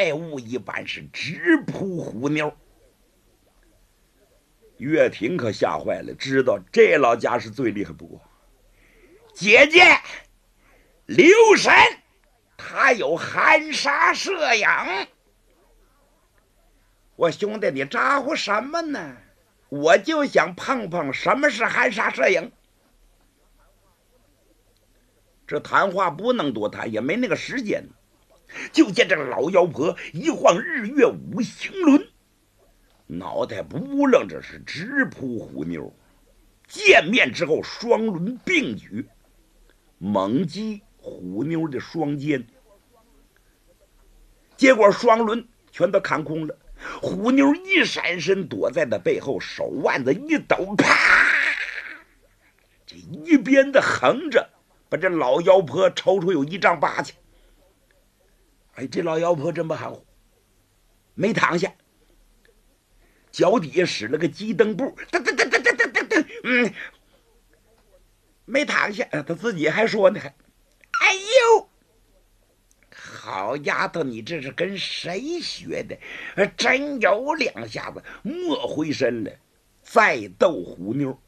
怪物一般，是直扑虎妞。岳婷可吓坏了，知道这老家是最厉害不过。姐姐，刘神他有含沙射影。我兄弟，你咋呼什么呢？我就想碰碰什么是含沙射影。这谈话不能多谈，也没那个时间。就见这个老妖婆一晃日月五行轮，脑袋不愣着是直扑虎妞。见面之后，双轮并举，猛击虎妞的双肩。结果双轮全都看空了，虎妞一闪身躲在他背后，手腕子一抖，啪！这一边的横着把这老妖婆抽出有1丈8去。哎，这老妖婆真不含糊，没躺下，脚底下使了个鸡蹬步，噔噔噔噔噔噔噔噔，没躺下。他自己还说呢，哎呦，好丫头，你这是跟谁学的？真有2下子，没回身了，再斗虎妞。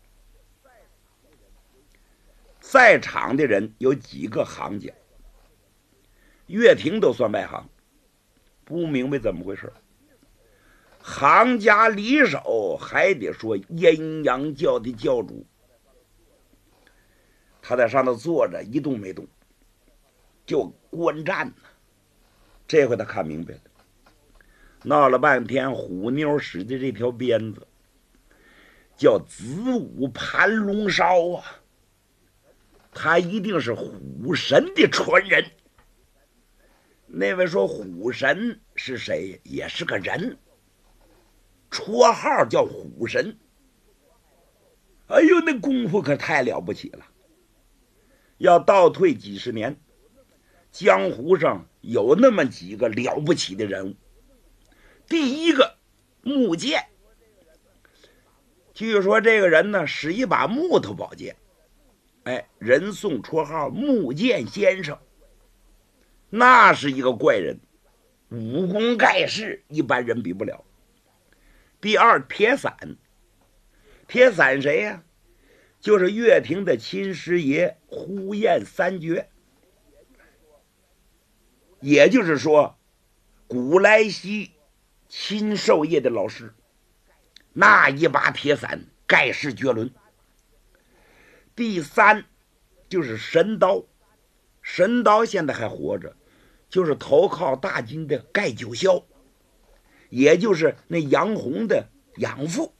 在场的人有几个行家，岳婷都算外行，不明白怎么回事。行家里手还得说阴阳教的教主，他在上头坐着一动没动，就观战呢。这回他看明白了，闹了半天，虎妞使的这条鞭子叫子午盘龙梢啊，他一定是虎神的传人。那位说虎神是谁？也是个人，绰号叫虎神。哎呦，那功夫可太了不起了。要倒退几十年，江湖上有那么几个了不起的人物。第一个木剑，据说这个人呢使一把木头宝剑，人送绰号木剑先生。那是一个怪人，武功盖世，一般人比不了。第二，铁伞。铁伞谁呀？就是岳婷的亲师爷呼延三绝，也就是说古来稀亲授业的老师。那一把铁伞盖世绝伦。第三就是神刀，神刀现在还活着，就是投靠大金的盖九霄，也就是那杨红的养父。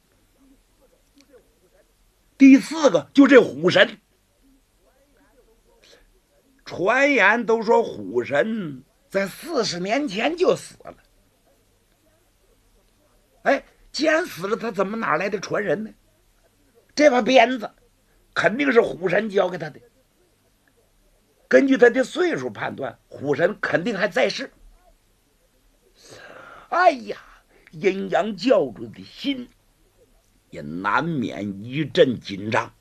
第四个就这虎神，传言都说虎神在40年前就死了。既然死了，他怎么哪来的传人呢？这把鞭子肯定是虎神教给他的。根据他的岁数判断，虎神肯定还在世。哎呀，阴阳教主的心也难免一阵紧张。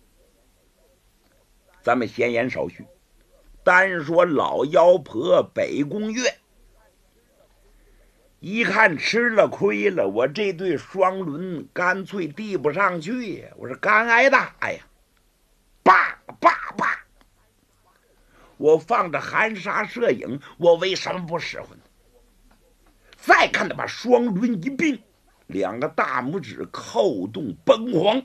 咱们闲言少叙，单说老妖婆北宫月，一看吃了亏了，我这对双轮干脆递不上去呀！我是肝挨打呀！叭叭叭！我放着含沙射影，我为什么不使唤呢？再看他把双轮一并，2个大拇指扣动崩黄，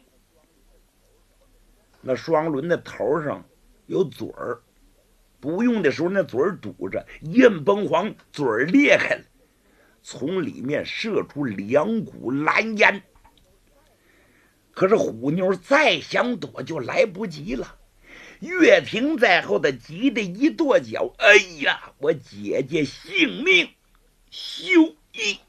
那双轮的头上有嘴儿，不用的时候那嘴儿堵着，一摁崩黄，嘴儿裂开了，从里面射出2股蓝烟。可是虎妞再想躲就来不及了，岳婷在后的急得一跺脚，哎呀，我姐姐性命休矣。